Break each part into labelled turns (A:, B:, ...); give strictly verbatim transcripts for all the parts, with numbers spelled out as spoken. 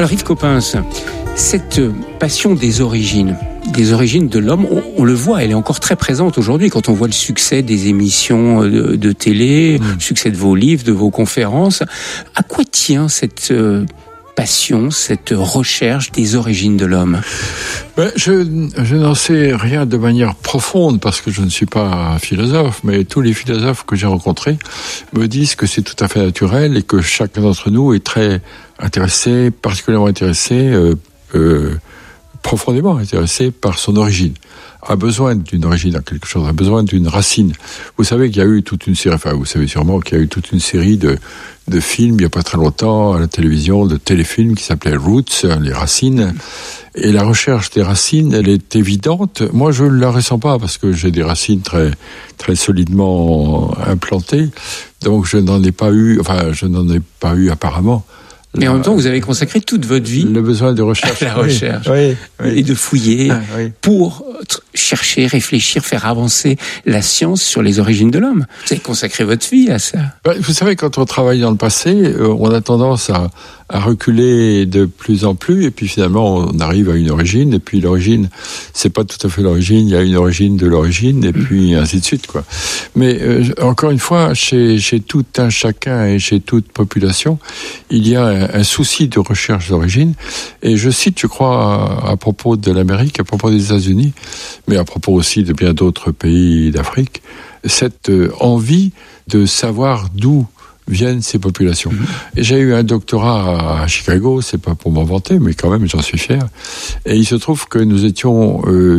A: Alors Yves Coppens, cette passion des origines, des origines de l'homme, on, on le voit, elle est encore très présente aujourd'hui quand on voit le succès des émissions de, de télé, mmh. le succès de vos livres, de vos conférences. À quoi tient cette euh, passion, cette recherche des origines de l'homme?
B: Ben, je, je n'en sais rien de manière profonde parce que je ne suis pas un philosophe, mais tous les philosophes que j'ai rencontrés me disent que c'est tout à fait naturel et que chacun d'entre nous est très intéressé, particulièrement intéressé, euh, euh, profondément intéressé par son origine, a besoin d'une origine, a quelque chose, a besoin d'une racine. Vous savez qu'il y a eu toute une série, enfin vous savez sûrement qu'il y a eu toute une série de, de films, il n'y a pas très longtemps, à la télévision, de téléfilms qui s'appelaient Roots, les racines. Et la recherche des racines, elle est évidente. Moi, je ne la ressens pas parce que j'ai des racines très, très solidement implantées. Donc, je n'en ai pas eu, enfin, je n'en ai pas eu apparemment.
A: Mais en même temps, vous avez consacré toute votre vie
B: le besoin de recherche,
A: à la recherche
B: oui, oui, oui.
A: et de fouiller
B: ah, oui.
A: pour chercher, réfléchir, faire avancer la science sur les origines de l'homme. Vous avez consacré votre vie à ça.
B: Vous savez, quand on travaille dans le passé, on a tendance à, à reculer de plus en plus, et puis finalement, on arrive à une origine, et puis l'origine, c'est pas tout à fait l'origine, il y a une origine de l'origine, et puis ainsi de suite, quoi. Mais euh, encore une fois, chez, chez tout un chacun et chez toute population, il y a un, un souci de recherche d'origine, et je cite, je crois, à, à propos de l'Amérique, à propos des États-Unis, mais à propos aussi de bien d'autres pays d'Afrique, cette euh, envie de savoir d'où viennent ces populations. Mmh. Et j'ai eu un doctorat à Chicago, c'est pas pour m'en vanter, mais quand même j'en suis fier. Et il se trouve que nous étions euh,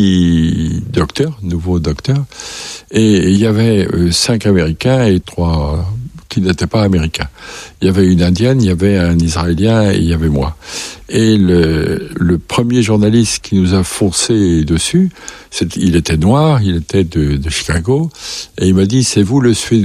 B: huit docteurs, nouveaux docteurs, et il y avait euh, cinq Américains et trois qui n'étaient pas américains. Il y avait une Indienne, il y avait un Israélien et il y avait moi. Et le, le premier journaliste qui nous a foncé dessus, c'est, il était noir, il était de, de Chicago, et il m'a dit « c'est vous le Suédois ».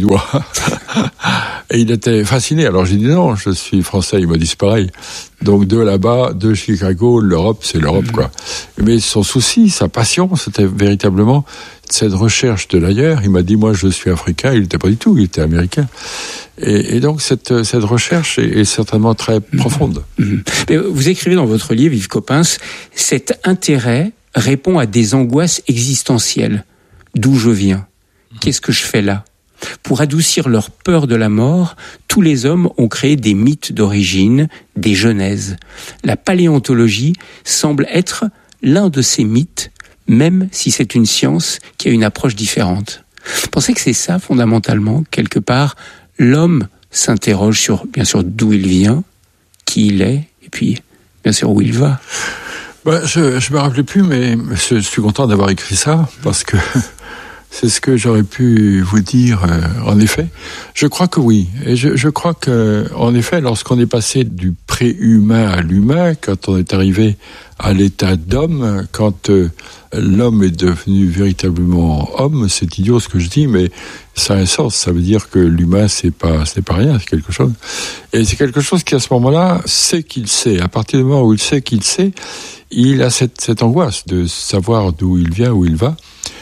B: Et il était fasciné. Alors j'ai dit « non, je suis français ». Il m'a dit « c'est pareil ». Donc de là-bas, de Chicago, l'Europe, c'est l'Europe, quoi. Mais son souci, sa passion, c'était véritablement cette recherche de l'ailleurs. Il m'a dit « moi, je suis africain ». Il n'était pas du tout, il était américain. Et, et donc cette, cette recherche est, est certainement très profonde.
A: Mmh. Mais vous écrivez dans votre livre, Yves Coppens, cet intérêt répond à des angoisses existentielles. D'où je viens? Qu'est-ce que je fais là? Pour adoucir leur peur de la mort, tous les hommes ont créé des mythes d'origine, des genèses. La paléontologie semble être l'un de ces mythes, même si c'est une science qui a une approche différente. Vous pensez que c'est ça, fondamentalement, quelque part, l'homme s'interroge sur, bien sûr, d'où il vient, qui il est, et puis, bien sûr, où il va.
B: Ben, je ne me rappelais plus, mais je suis content d'avoir écrit ça, parce que c'est ce que j'aurais pu vous dire, euh, en effet. Je crois que oui. Et je, je crois que, en effet, lorsqu'on est passé du pré-humain à l'humain, quand on est arrivé à l'état d'homme, quand euh, l'homme est devenu véritablement homme, c'est idiot ce que je dis, mais ça a un sens. Ça veut dire que l'humain, c'est pas, c'est pas rien, c'est quelque chose. Et c'est quelque chose qui, à ce moment-là, sait qu'il sait. À partir du moment où il sait qu'il sait, il a cette, cette angoisse de savoir d'où il vient, où il va.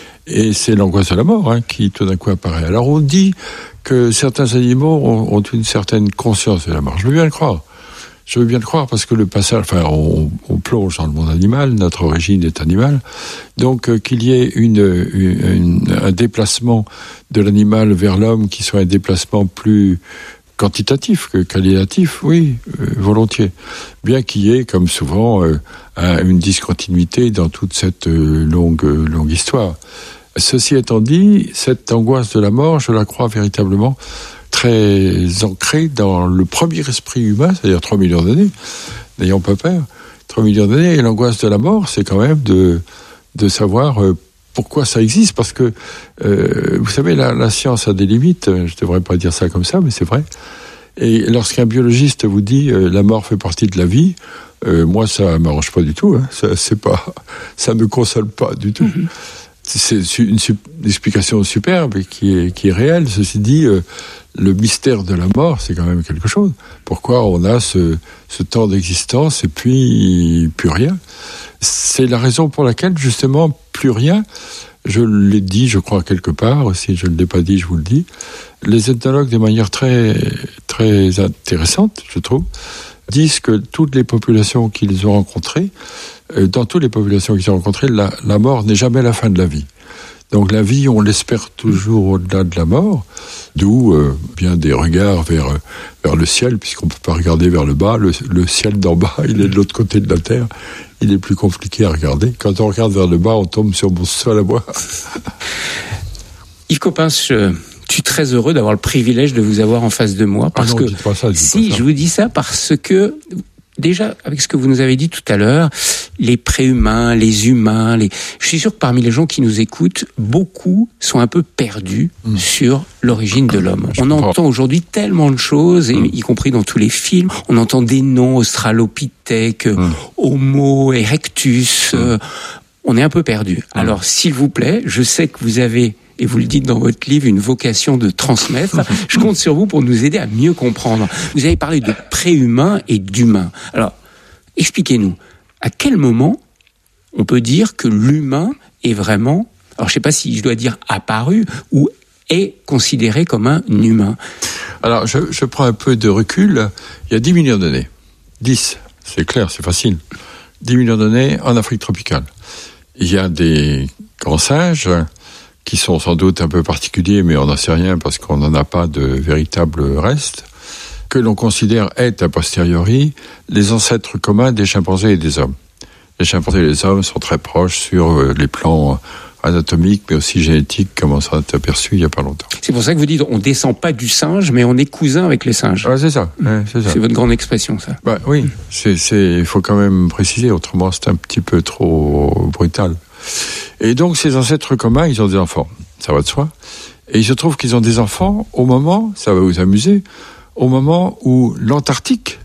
B: Et c'est l'angoisse de la mort, hein, qui tout d'un coup apparaît. Alors on dit que certains animaux ont, ont une certaine conscience de la mort. Je veux bien le croire. Je veux bien le croire parce que le passage, enfin, on, on plonge dans le monde animal, notre origine est animale. Donc euh, qu'il y ait une, une, une, un déplacement de l'animal vers l'homme qui soit un déplacement plus quantitatif que qualitatif, oui, euh, volontiers. Bien qu'il y ait, comme souvent, euh, un, une discontinuité dans toute cette euh, longue, longue histoire. Ceci étant dit, cette angoisse de la mort, je la crois véritablement très ancrée dans le premier esprit humain, c'est-à-dire trois millions d'années, n'ayons pas peur, trois millions d'années, et l'angoisse de la mort, c'est quand même de, de savoir euh, pourquoi ça existe, parce que, euh, vous savez, la, la science a des limites, je ne devrais pas dire ça comme ça, mais c'est vrai. Et lorsqu'un biologiste vous dit euh, la mort fait partie de la vie, euh, moi ça m'arrange pas du tout, hein. ça, c'est pas, ça me console pas du tout. Mm-hmm. C'est une, une explication superbe et qui est, qui est réelle. Ceci dit, euh, le mystère de la mort, c'est quand même quelque chose. Pourquoi on a ce, ce temps d'existence et puis plus rien? C'est la raison pour laquelle, justement, plus rien Je l'ai dit, je crois, quelque part. Si je ne l'ai pas dit, je vous le dis. Les ethnologues, de manière très, très intéressante, je trouve, disent que toutes les populations qu'ils ont rencontrées, dans toutes les populations qu'ils ont rencontrées, la, la mort n'est jamais la fin de la vie. Donc la vie, on l'espère toujours au-delà de la mort, d'où euh, bien des regards vers, vers le ciel, puisqu'on ne peut pas regarder vers le bas. Le, le ciel d'en bas, il est de l'autre côté de la terre. Il est plus compliqué à regarder. Quand on regarde vers le bas, on tombe sur mon sol à bois.
A: Yves Coppens, je... Je suis très heureux d'avoir le privilège de vous avoir en face de moi. Parce
B: ah non,
A: que
B: dites pas ça, dites
A: si,
B: pas ça.
A: Je vous dis ça parce que, déjà, avec ce que vous nous avez dit tout à l'heure, les préhumains, les humains, les... je suis sûr que parmi les gens qui nous écoutent, beaucoup sont un peu perdus mmh. sur l'origine de l'homme. Je On comprends. entend aujourd'hui tellement de choses, et, mmh. y compris dans tous les films. On entend des noms, Australopithèque, mmh. Homo erectus. Mmh. Euh, on est un peu perdus. Mmh. Alors, s'il vous plaît, je sais que vous avez... et vous le dites dans votre livre, une vocation de transmettre. Je compte sur vous pour nous aider à mieux comprendre. Vous avez parlé de préhumain et d'humain. Alors, expliquez-nous, à quel moment on peut dire que l'humain est vraiment, alors je ne sais pas si je dois dire apparu, ou est considéré comme un humain?
B: Alors, je, je prends un peu de recul. Il y a dix millions d'années. dix, c'est clair, c'est facile. dix millions d'années en Afrique tropicale. Il y a des grands singes qui sont sans doute un peu particuliers, mais on n'en sait rien parce qu'on n'en a pas de véritable reste, que l'on considère être a posteriori les ancêtres communs des chimpanzés et des hommes. Les chimpanzés et les hommes sont très proches sur les plans anatomiques, mais aussi génétiques, comme on s'en est aperçu il n'y a pas longtemps.
A: C'est pour ça que vous dites, on ne descend pas du singe, mais on est cousin avec les singes.
B: Ouais, c'est ça. Ouais, c'est ça.
A: C'est votre grande expression, ça.
B: Bah, oui, c'est, c'est, il faut quand même préciser, autrement c'est un petit peu trop brutal. Et donc, ces ancêtres communs, ils ont des enfants. Ça va de soi. Et il se trouve qu'ils ont des enfants au moment, ça va vous amuser, au moment où l'Antarctique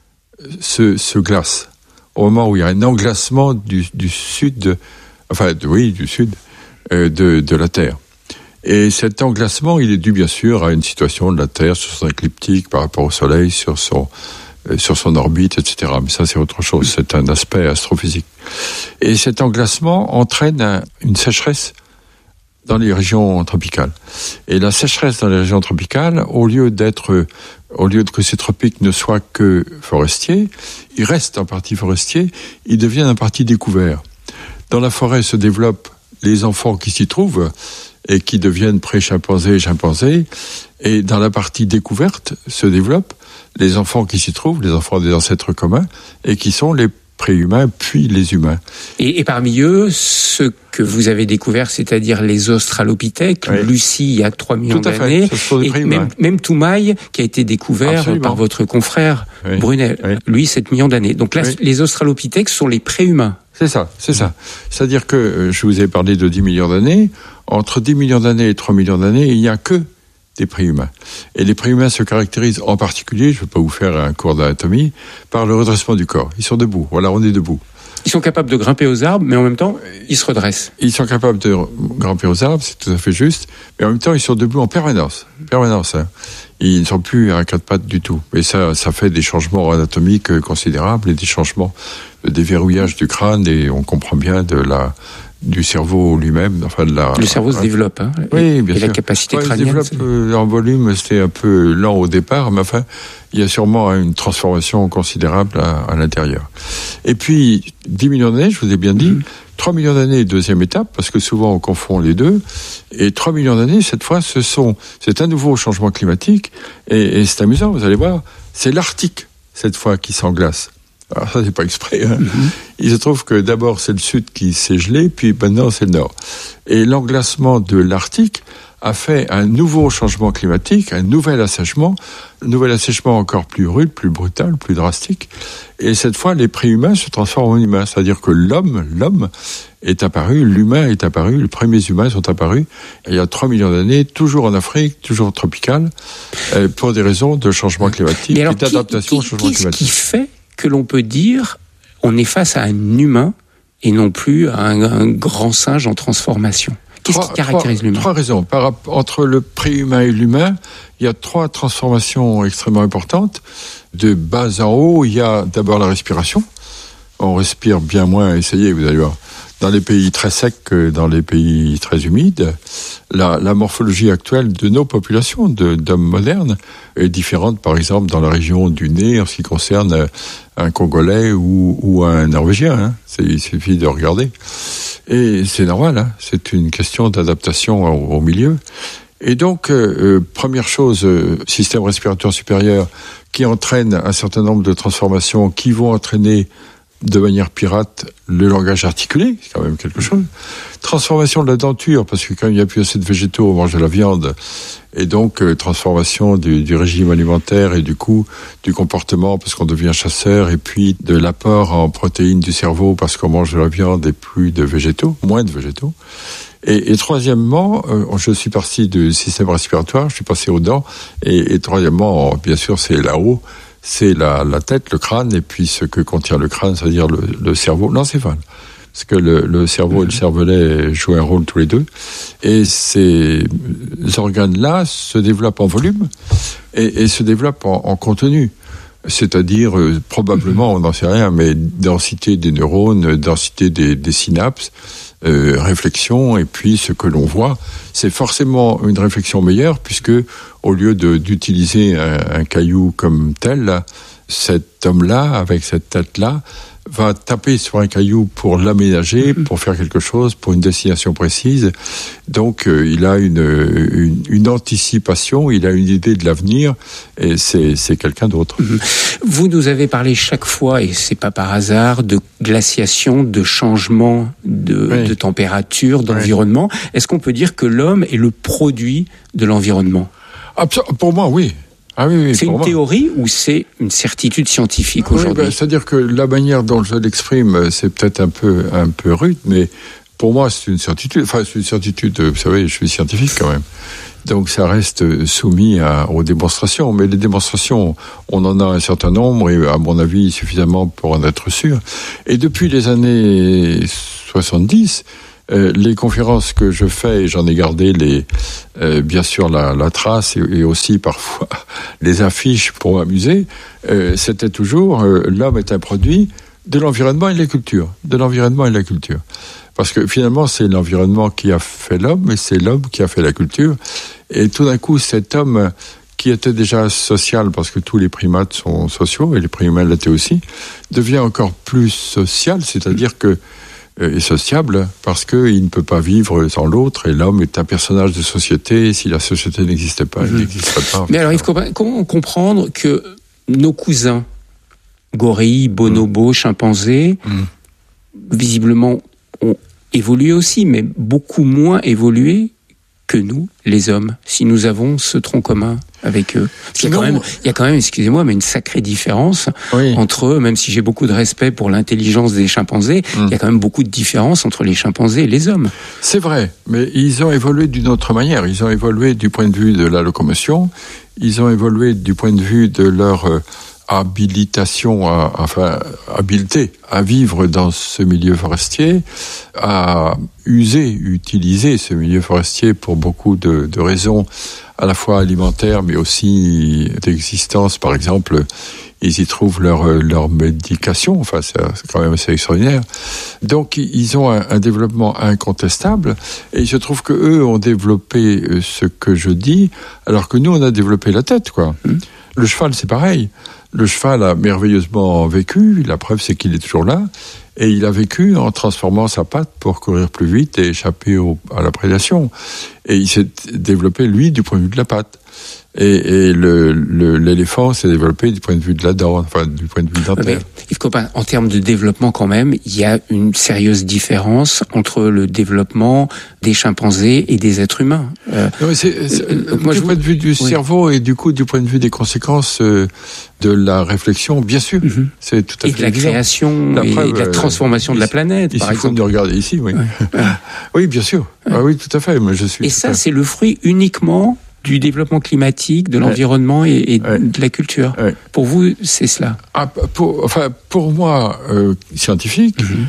B: se, se glace. Au moment où il y a un englacement du, du sud, enfin, de, oui, du sud euh, de, de la Terre. Et cet englacement, il est dû, bien sûr, à une situation de la Terre sur son écliptique par rapport au Soleil, sur son... sur son orbite, et cetera. Mais ça, c'est autre chose. C'est un aspect astrophysique. Et cet englacement entraîne un, une sécheresse dans les régions tropicales. Et la sécheresse dans les régions tropicales, au lieu d'être, au lieu que ces tropiques ne soient que forestiers, ils restent en partie forestiers, ils deviennent en partie découverts. Dans la forêt se développent les enfants qui s'y trouvent et qui deviennent pré-chimpanzés et chimpanzés. Et dans la partie découverte se développent les enfants qui s'y trouvent, les enfants des ancêtres communs, et qui sont les préhumains, puis les humains.
A: Et, et parmi eux, ceux que vous avez découverts, c'est-à-dire les Australopithèques, oui. Lucie, il y a trois millions
B: Tout à
A: d'années,
B: fait. Ce sont des
A: et
B: préhumains.
A: même, même Toumaï, qui a été découvert Absolument. Par votre confrère
B: oui.
A: Brunel, oui. lui, sept millions d'années. Donc là, oui. les Australopithèques sont les préhumains.
B: C'est ça, c'est ça. C'est-à-dire que, euh, je vous ai parlé de dix millions d'années, entre dix millions d'années et trois millions d'années, il n'y a que des préhumains. Et les préhumains se caractérisent en particulier, je ne vais pas vous faire un cours d'anatomie, par le redressement du corps. Ils sont debout. Voilà, on est debout.
A: Ils sont capables de grimper aux arbres, mais en même temps, ils se redressent.
B: Ils sont capables de grimper aux arbres, c'est tout à fait juste, mais en même temps, ils sont debout en permanence. Permanence, hein. Ils ne sont plus à quatre pattes du tout. Et ça, ça fait des changements anatomiques considérables et des changements de déverrouillage du crâne, et on comprend bien de la... du cerveau lui-même, enfin de la...
A: Le cerveau se développe, hein,
B: oui, bien
A: et
B: sûr.
A: la capacité
B: ouais,
A: crânienne.
B: Il se développe euh, en volume, c'était un peu lent au départ, mais enfin, il y a sûrement une transformation considérable à, à l'intérieur. Et puis, dix millions d'années, je vous ai bien dit, mmh. trois millions d'années, deuxième étape, parce que souvent on confond les deux, et trois millions d'années, cette fois, ce sont, c'est un nouveau changement climatique, et, et c'est amusant, vous allez voir, c'est l'Arctique, cette fois, qui s'englace. Alors ça, c'est pas exprès. Hein. Mm-hmm. Il se trouve que d'abord, c'est le sud qui s'est gelé, puis maintenant, c'est le nord. Et l'englacement de l'Arctique a fait un nouveau changement climatique, un nouvel assèchement, un nouvel assèchement encore plus rude, plus brutal, plus drastique. Et cette fois, les préhumains se transforment en humains. C'est-à-dire que l'homme, l'homme est apparu, l'humain est apparu, les premiers humains sont apparus il y a trois millions d'années, toujours en Afrique, toujours tropicale, pour des raisons de changement climatique et d'adaptation au changement climatique.
A: Qu'est-ce qui fait que l'on peut dire on est face à un humain et non plus à un, un grand singe en transformation? Qu'est-ce
B: trois,
A: qui caractérise
B: trois,
A: l'humain?
B: Trois raisons. Par, entre le préhumain et l'humain, il y a trois transformations extrêmement importantes. De bas en haut, il y a d'abord la respiration. On respire bien moins, essayez, vous allez voir. dans les pays très secs que dans les pays très humides, la, la morphologie actuelle de nos populations, de, d'hommes modernes, est différente, par exemple, dans la région du nez, en ce qui concerne un Congolais ou, ou un Norvégien. Hein. C'est, il suffit de regarder. Et c'est normal, hein. C'est une question d'adaptation au, au milieu. Et donc, euh, première chose, euh, système respiratoire supérieur qui entraîne un certain nombre de transformations qui vont entraîner de manière pirate le langage articulé, c'est quand même quelque chose. Transformation de la denture, parce que quand il n'y a plus assez de végétaux, on mange de la viande. Et donc, euh, transformation du, du régime alimentaire et du coup, du comportement, parce qu'on devient chasseur, et puis de l'apport en protéines du cerveau, parce qu'on mange de la viande et plus de végétaux, moins de végétaux. Et, et troisièmement, euh, je suis parti du système respiratoire, je suis passé aux dents, et, et troisièmement, bien sûr, c'est là-haut, c'est la, la tête, le crâne, et puis ce que contient le crâne, c'est-à-dire le, le cerveau, l'encéphale. Parce que le, le cerveau et le cervelet jouent un rôle tous les deux. Et ces organes-là se développent en volume et, et se développent en, en contenu. C'est-à-dire, euh, probablement, on n'en sait rien, mais densité des neurones, densité des, des synapses, euh, réflexion, et puis ce que l'on voit, c'est forcément une réflexion meilleure, puisque au lieu de, d'utiliser un, un caillou comme tel, là, cet homme-là, avec cette tête-là, va taper sur un caillou pour l'aménager, mmh. pour faire quelque chose, pour une destination précise. Donc, euh, il a une, une, une anticipation, il a une idée de l'avenir, et c'est, c'est quelqu'un d'autre. Mmh.
A: Vous nous avez parlé chaque fois, et c'est pas par hasard, de glaciation, de changement de, oui. de température, d'environnement. Oui. Est-ce qu'on peut dire que l'homme est le produit de l'environnement ?
B: Absol- Pour moi, oui. Ah oui, oui,
A: c'est une
B: moi.
A: théorie ou c'est une certitude scientifique ah aujourd'hui ?
B: Oui, ben, c'est-à-dire que la manière dont je l'exprime, c'est peut-être un peu, un peu rude, mais pour moi, c'est une certitude. Enfin, c'est une certitude, vous savez, je suis scientifique quand même. Donc ça reste soumis à, aux démonstrations. Mais les démonstrations, on en a un certain nombre, et à mon avis, suffisamment pour en être sûr. Et depuis les années soixante-dix, Euh, les conférences que je fais, et j'en ai gardé les, euh, bien sûr la, la trace et, et aussi parfois les affiches pour m'amuser, euh, c'était toujours euh, l'homme est un produit de l'environnement et de la culture, de l'environnement et de la culture. Parce que finalement, c'est l'environnement qui a fait l'homme et c'est l'homme qui a fait la culture. Et tout d'un coup, cet homme qui était déjà social, parce que tous les primates sont sociaux, et les primates l'étaient aussi, devient encore plus social, c'est-à-dire que est sociable parce qu'il ne peut pas vivre sans l'autre, et l'homme est un personnage de société. Si la société n'existait pas, il mmh. n'existerait pas.
A: Mais alors, il faut comment comprendre que nos cousins, gorilles, bonobos, mmh. chimpanzés, mmh. visiblement ont évolué aussi, mais beaucoup moins évolué que nous, les hommes, si nous avons ce tronc commun avec eux. Parce qu'il y a quand même, il y a quand même, excusez-moi, mais une sacrée différence oui. entre eux, même si j'ai beaucoup de respect pour l'intelligence des chimpanzés, mmh. il y a quand même beaucoup de différences entre les chimpanzés et les hommes.
B: C'est vrai, mais ils ont évolué d'une autre manière. Ils ont évolué du point de vue de la locomotion, ils ont évolué du point de vue de leur euh, habilitation, à, enfin habileté à vivre dans ce milieu forestier, à user, utiliser ce milieu forestier pour beaucoup de, de raisons, à la fois alimentaires, mais aussi d'existence. Par exemple, ils y trouvent leur, leur médication, enfin c'est, c'est quand même assez extraordinaire. Donc ils ont un, un développement incontestable, et il se trouve que eux ont développé ce que je dis, alors que nous on a développé la tête, quoi. Mmh. Le cheval, c'est pareil. Le cheval a merveilleusement vécu, la preuve c'est qu'il est toujours là, et il a vécu en transformant sa patte pour courir plus vite et échapper au, à la prédation. Et il s'est développé, lui, du point de vue de la patte. Et, et le, le, l'éléphant s'est développé du point de vue de la dent, enfin du point de vue dentaire.
A: Yves Coppin, en termes de développement quand même, il y a une sérieuse différence entre le développement des chimpanzés et des êtres humains.
B: Euh, non, mais c'est, c'est, euh, moi, du je point vous... de vue du oui. cerveau et du coup du point de vue des conséquences euh, de la réflexion, bien sûr, mm-hmm. c'est tout à
A: et
B: fait
A: de la évident. Création la et preuve, de la transformation euh, de la planète.
B: Il
A: par
B: suffit de regarder ici, oui.
A: Ouais.
B: Oui, bien sûr. Ouais. Ah, oui, tout à fait. Moi, je suis.
A: Et ça, c'est le fruit uniquement du développement climatique, de l'environnement ouais. et, et ouais. de la culture. Ouais. Pour vous, c'est cela ?
B: Ah, pour, enfin, pour moi, euh, scientifique, mm-hmm.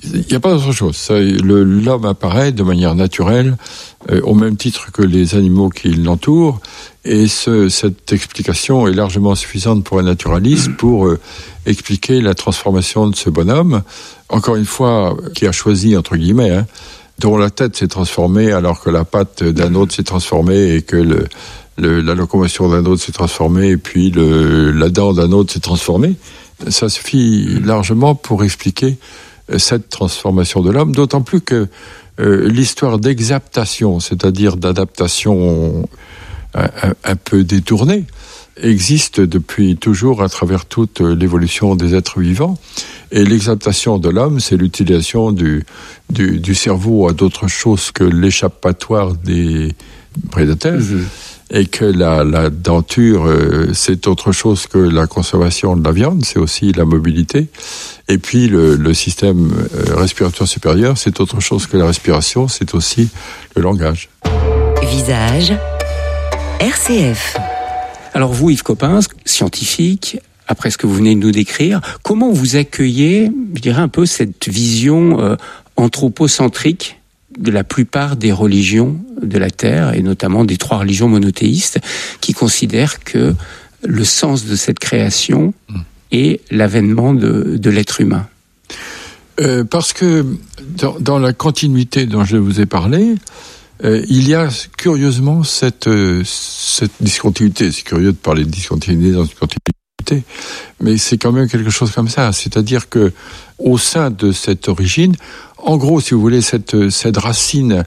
B: Il n'y a pas d'autre chose. Ça, le, l'homme apparaît de manière naturelle, euh, au même titre que les animaux qui l'entourent, et ce, cette explication est largement suffisante pour un naturaliste pour euh, expliquer la transformation de ce bonhomme, encore une fois, qui a choisi, entre guillemets, hein, dont la tête s'est transformée alors que la patte d'un autre s'est transformée et que le, le, la locomotion d'un autre s'est transformée et puis le, la dent d'un autre s'est transformée. Ça suffit largement pour expliquer cette transformation de l'homme, d'autant plus que euh, l'histoire d'exaptation, c'est-à-dire d'adaptation un, un, un peu détournée, existe depuis toujours à travers toute l'évolution des êtres vivants. Et l'exaptation de l'homme, c'est l'utilisation du, du, du cerveau à d'autres choses que l'échappatoire des prédateurs. Mmh. Et que la, la denture, euh, c'est autre chose que la consommation de la viande, c'est aussi la mobilité. Et puis le, le système euh, respiratoire supérieur, c'est autre chose que la respiration, c'est aussi le langage.
C: Visage R C F.
A: Alors vous, Yves Coppens, scientifique, après ce que vous venez de nous décrire, comment vous accueillez, je dirais un peu cette vision euh, anthropocentrique de la plupart des religions de la Terre, et notamment des trois religions monothéistes, qui considèrent que le sens de cette création mmh. est l'avènement de, de l'être humain?
B: euh, Parce que dans, dans la continuité dont je vous ai parlé, euh, il y a curieusement cette, euh, cette discontinuité. C'est curieux de parler de discontinuité dans une continuité, mais c'est quand même quelque chose comme ça. C'est-à-dire que au sein de cette origine, en gros, si vous voulez, cette, cette racine,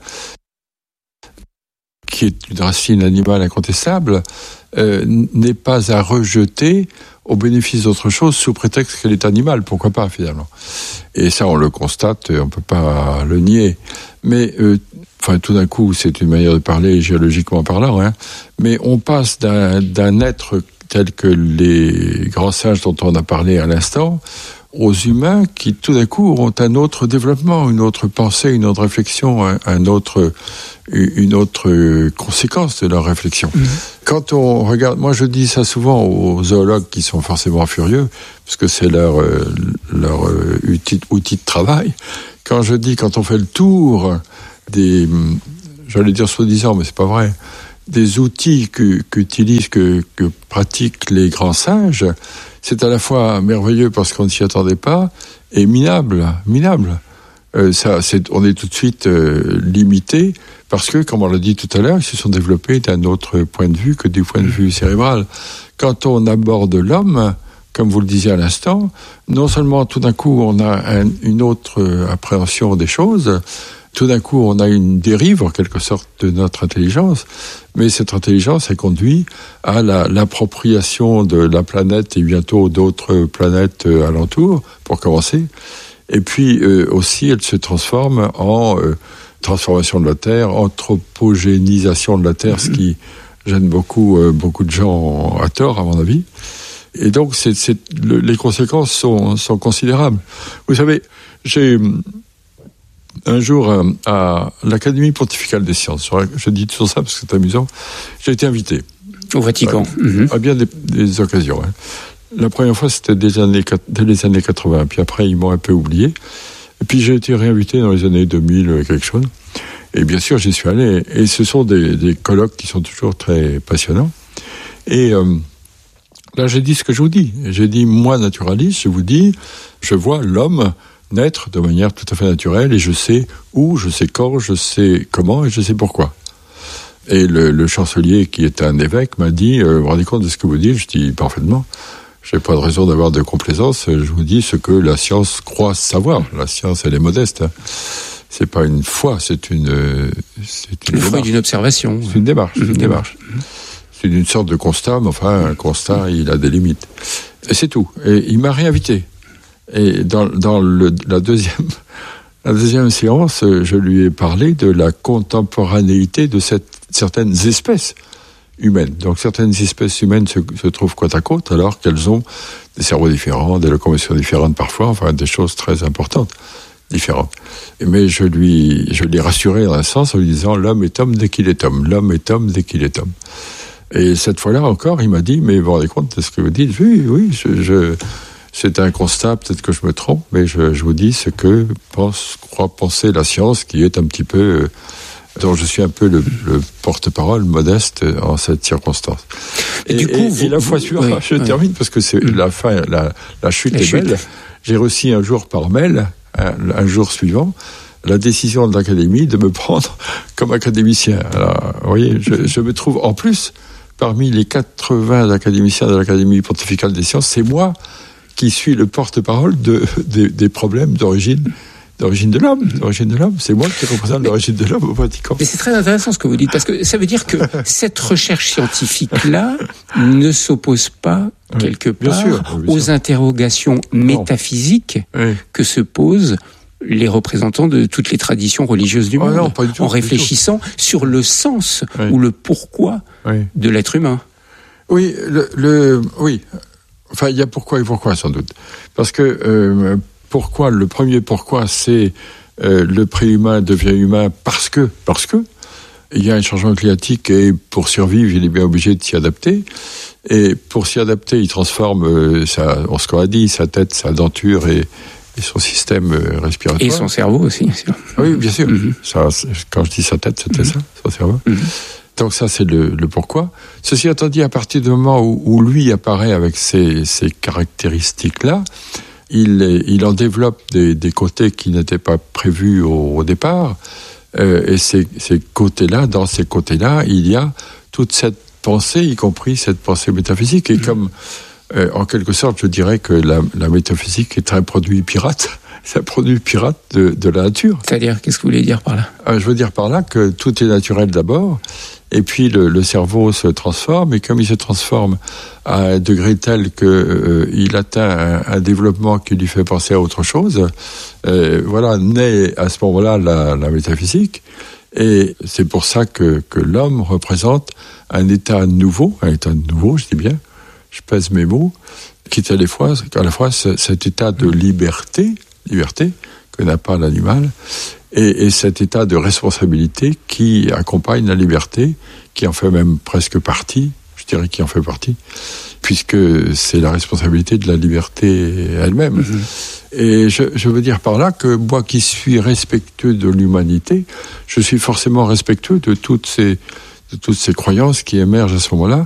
B: qui est une racine animale incontestable, euh, n'est pas à rejeter au bénéfice d'autre chose sous prétexte qu'elle est animale. Pourquoi pas, finalement? Et ça, on le constate, on ne peut pas le nier. Mais, euh, enfin, tout d'un coup, c'est une manière de parler géologiquement parlant, hein, mais on passe d'un, d'un être tel que les grands singes dont on a parlé à l'instant, aux humains qui, tout d'un coup, ont un autre développement, une autre pensée, une autre réflexion, un, un autre, une autre conséquence de leur réflexion. Mmh. Quand on regarde, moi je dis ça souvent aux zoologues qui sont forcément furieux, parce que c'est leur, leur outil, outil de travail. Quand je dis, quand on fait le tour des, j'allais dire soi-disant, mais c'est pas vrai, des outils que, qu'utilisent, que, que pratiquent les grands singes, c'est à la fois merveilleux parce qu'on ne s'y attendait pas, et minable, minable. Euh, ça, c'est, on est tout de suite euh, limité, parce que, comme on l'a dit tout à l'heure, ils se sont développés d'un autre point de vue que du point de vue cérébral. Quand on aborde l'homme, comme vous le disiez à l'instant, non seulement tout d'un coup on a un, une autre appréhension des choses, tout d'un coup on a une dérive en quelque sorte de notre intelligence, mais cette intelligence elle conduit à la, l'appropriation de la planète et bientôt d'autres planètes euh, alentour, pour commencer. Et puis euh, aussi elle se transforme en euh, transformation de la Terre, anthropogénisation de la Terre, ce qui gêne beaucoup, euh, beaucoup de gens à tort à mon avis. Et donc c'est, c'est, le, les conséquences sont, sont considérables. Vous savez, j'ai un jour euh, à l'Académie pontificale des sciences, je dis toujours ça parce que c'est amusant, j'ai été invité.
A: Au Vatican.
B: À, mmh. à bien des, des occasions. Hein. La première fois, c'était des années, dès les années quatre-vingts, puis après, ils m'ont un peu oublié. Et puis, j'ai été réinvité dans les années deux mille, quelque chose. Et bien sûr, j'y suis allé. Et ce sont des, des colloques qui sont toujours très passionnants. Et euh, là, j'ai dit ce que je vous dis. J'ai dit, moi, naturaliste, je vous dis, je vois l'homme naître de manière tout à fait naturelle, et je sais où, je sais quand, je sais comment, et je sais pourquoi. Et le, le chancelier, qui est un évêque, m'a dit, euh, vous vous rendez compte de ce que vous dites? Je dis, parfaitement. J'ai pas de raison d'avoir de complaisance, je vous dis ce que la science croit savoir. La science, elle est modeste. Hein. C'est pas une foi, c'est une... C'est une
A: le fruit d'une observation.
B: C'est une démarche, mmh, une démarche. Mmh. C'est une sorte de constat, mais enfin, un constat, il a des limites. Et c'est tout. Et il m'a réinvité. Et dans, dans le, la deuxième... La deuxième séance, je lui ai parlé de la contemporanéité de cette, certaines espèces humaines. Donc certaines espèces humaines se, se trouvent côte à côte alors qu'elles ont des cerveaux différents, des locomotions différentes parfois, enfin des choses très importantes, différentes. Mais je lui, je l'ai rassuré dans un sens en lui disant « l'homme est homme dès qu'il est homme, l'homme est homme dès qu'il est homme ». Et cette fois-là encore, il m'a dit « mais vous vous rendez compte de ce que vous dites ?»« Oui, oui, je... je C'est un constat, peut-être que je me trompe, mais je, je vous dis ce que pense, croit penser la science, qui est un petit peu, euh, dont je suis un peu le, le porte-parole modeste en cette circonstance. Et, et du coup, et, vous, et la fois suivante, oui, je oui. termine parce que c'est mmh. la fin, la, la chute la est chute. belle. J'ai reçu un jour par mail, un, un jour suivant, la décision de l'Académie de me prendre comme académicien. Alors, vous voyez, je, je me trouve en plus parmi les quatre-vingts académiciens de l'Académie pontificale des sciences, c'est moi qui suis le porte-parole de, de, des problèmes d'origine, d'origine de l'homme. D'origine de l'homme. C'est moi qui représente mais, l'origine de l'homme au Vatican.
A: Mais c'est très intéressant ce que vous dites, parce que ça veut dire que cette recherche scientifique-là ne s'oppose pas, oui, quelque part, sûr, aux sûr. interrogations métaphysiques oui. que se posent les représentants de toutes les traditions religieuses du oh monde, non, pas du tout, en réfléchissant sur le sens oui. ou le pourquoi oui. de l'être humain.
B: Oui, le, le oui. Enfin, il y a pourquoi et pourquoi, sans doute. Parce que euh, pourquoi, le premier pourquoi, c'est euh, le préhumain devient humain parce que, parce que il y a un changement climatique et pour survivre, il est bien obligé de s'y adapter. Et pour s'y adapter, il transforme, euh, sa, on se a dit, sa tête, sa denture et, et son système euh, respiratoire.
A: Et son cerveau aussi.
B: Oui, bien sûr. Mm-hmm. Ça, quand je dis sa tête, c'était mm-hmm. ça, son cerveau. Mm-hmm. Donc ça, c'est le, le pourquoi. Ceci étant dit, à partir du moment où, où lui apparaît avec ces, ces caractéristiques-là, il, il en développe des, des côtés qui n'étaient pas prévus au, au départ. Euh, et ces, ces côtés-là, dans ces côtés-là, il y a toute cette pensée, y compris cette pensée métaphysique. Et mmh. comme, euh, en quelque sorte, je dirais que la, la métaphysique est un produit pirate. C'est un produit pirate de, de la nature.
A: C'est-à-dire, qu'est-ce que vous voulez dire par là ?
B: euh, Je veux dire par là que tout est naturel d'abord, et puis le, le cerveau se transforme, et comme il se transforme à un degré tel qu'il euh, atteint un, un développement qui lui fait penser à autre chose, euh, voilà, naît à ce moment-là la, la métaphysique, et c'est pour ça que, que l'homme représente un état nouveau, un état nouveau, je dis bien, je pèse mes mots, qui est à la fois, à la fois cet état de liberté, liberté que n'a pas l'animal, et, et cet état de responsabilité qui accompagne la liberté, qui en fait même presque partie, je dirais qui en fait partie, puisque c'est la responsabilité de la liberté elle-même. Mmh. Et je, je veux dire par là que moi qui suis respectueux de l'humanité, je suis forcément respectueux de toutes ces, de toutes ces croyances qui émergent à ce moment-là.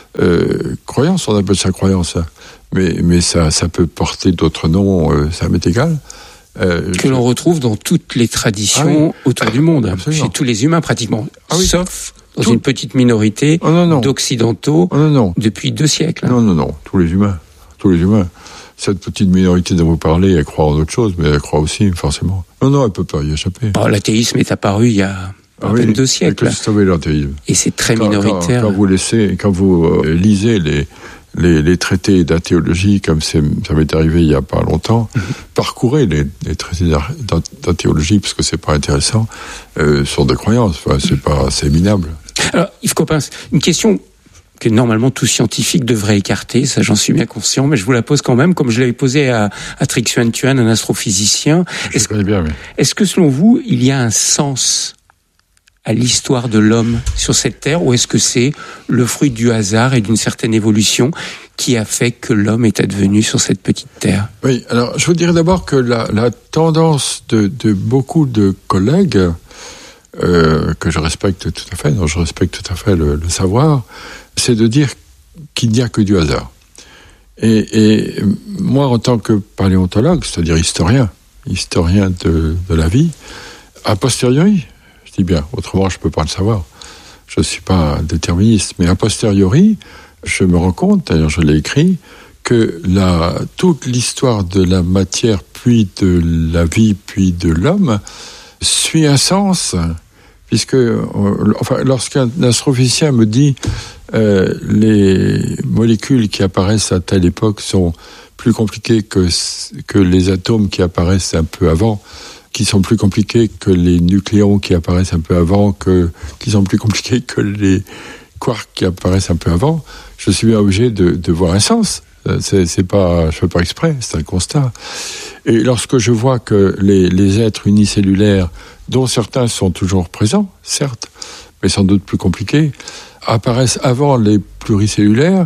B: Euh, croyance, on appelle ça croyance, hein. mais, mais ça, ça peut porter d'autres noms, euh, ça m'est égal.
A: Euh, que je... l'on retrouve dans toutes les traditions ah oui. autour du monde, Absolument. Chez tous les humains pratiquement, ah oui. sauf dans Tout... une petite minorité oh non, non. d'occidentaux oh non, non. depuis deux siècles.
B: Non, non, non, tous les humains, tous les humains. Cette petite minorité dont vous parlez, elle croit en autre chose, mais elle croit aussi, forcément. Non, non, elle peut pas y échapper.
A: Alors, l'athéisme est apparu il y a à ah peine oui, deux siècles. Et c'est très quand, minoritaire.
B: Quand, quand vous laissez, quand vous euh, lisez les Les, les traités d'athéologie, comme c'est, ça m'est arrivé il y a pas longtemps, mmh. parcourez les, les traités d'athéologie, parce que c'est pas intéressant, euh, sur des croyances, enfin, c'est pas, c'est minable.
A: Alors, Yves Coppens, une question que normalement tout scientifique devrait écarter, ça j'en suis bien conscient, mais je vous la pose quand même, comme je l'avais posée à, à Trix Tuan, un astrophysicien.
B: Je est-ce, connais bien, mais...
A: est-ce que selon vous, il y a un sens à l'histoire de l'homme sur cette terre, ou est-ce que c'est le fruit du hasard et d'une certaine évolution qui a fait que l'homme est advenu sur cette petite terre ?
B: Oui, alors je vous dirais d'abord que la, la tendance de, de beaucoup de collègues, euh, que je respecte tout à fait, non, je respecte tout à fait le, le savoir, c'est de dire qu'il n'y a que du hasard. Et, et moi, en tant que paléontologue, c'est-à-dire historien, historien de, de la vie, a posteriori, je dis bien, autrement je ne peux pas le savoir, je ne suis pas déterministe, mais a posteriori, je me rends compte, d'ailleurs je l'ai écrit, que la, toute l'histoire de la matière, puis de la vie, puis de l'homme, suit un sens, puisque enfin, lorsqu'un astrophysicien me dit euh, les molécules qui apparaissent à telle époque sont plus compliquées que, que les atomes qui apparaissent un peu avant, qui sont plus compliqués que les nucléons qui apparaissent un peu avant, que, qui sont plus compliqués que les quarks qui apparaissent un peu avant, je suis bien obligé de, de voir un sens. C'est, c'est pas, je fais pas exprès, c'est un constat. Et lorsque je vois que les, les êtres unicellulaires, dont certains sont toujours présents, certes, mais sans doute plus compliqués, apparaissent avant les pluricellulaires,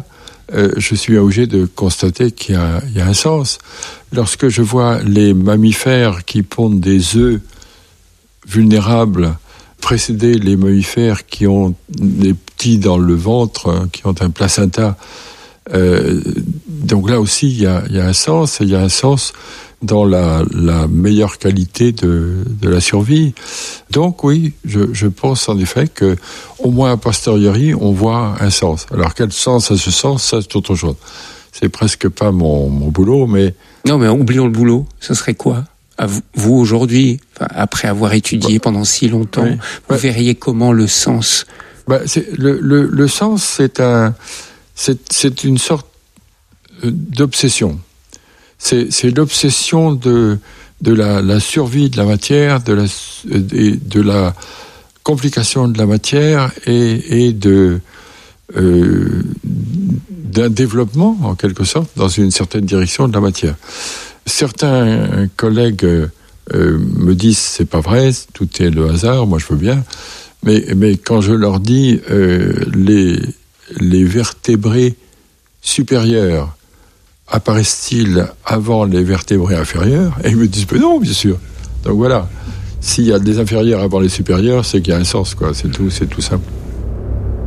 B: euh, je suis obligé de constater qu'il y a, il y a un sens. Lorsque je vois les mammifères qui pondent des œufs vulnérables précéder les mammifères qui ont des petits dans le ventre, qui ont un placenta, euh, donc là aussi il y a, il y a un sens, il y a un sens dans la, la meilleure qualité de, de la survie. Donc oui, je, je pense en effet que au moins a posteriori, on voit un sens. Alors quel sens a ce sens, ça c'est autre chose. C'est presque pas mon, mon boulot, mais...
A: Non, mais oublions le boulot, ce serait quoi ? À vous, vous aujourd'hui, enfin, après avoir étudié bah, pendant si longtemps, oui, vous bah, verriez comment le sens...
B: Bah, c'est, le, le, le sens, c'est, un, c'est, c'est une sorte d'obsession. C'est, c'est l'obsession de, de la, la survie de la matière, de la, de, de la complication de la matière et, et de, euh, d'un développement, en quelque sorte, dans une certaine direction de la matière. Certains collègues euh, me disent c'est pas vrai, tout est le hasard, moi je veux bien, mais, mais quand je leur dis euh, les, les vertébrés supérieurs apparaissent-ils avant les vertébrés inférieurs ? Et ils me disent ben non, bien sûr. Donc voilà, s'il y a des inférieurs avant les supérieurs, c'est qu'il y a un sens, quoi. C'est tout, c'est tout simple.